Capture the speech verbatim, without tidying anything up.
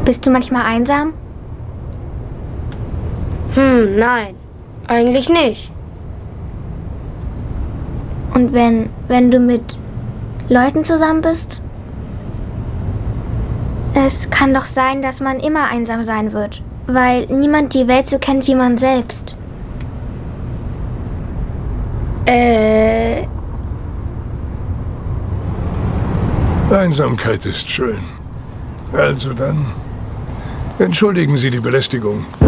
Bist du manchmal einsam? Hm, nein. Eigentlich nicht. Und wenn, wenn du mit Leuten zusammen bist? Es kann doch sein, dass man immer einsam sein wird, weil niemand die Welt so kennt wie man selbst. Äh... Einsamkeit ist schön. Also dann, entschuldigen Sie die Belästigung.